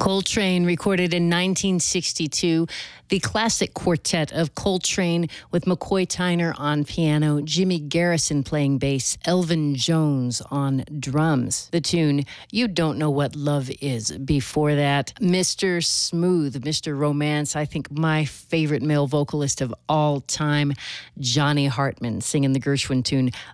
Coltrane, recorded in 1962, the classic quartet of Coltrane with McCoy Tyner on piano, Jimmy Garrison playing bass, Elvin Jones on drums. The tune, You Don't Know What Love Is. Before that, Mr. Smooth, Mr. Romance, I think my favorite male vocalist of all time, Johnny Hartman, singing the Gershwin tune,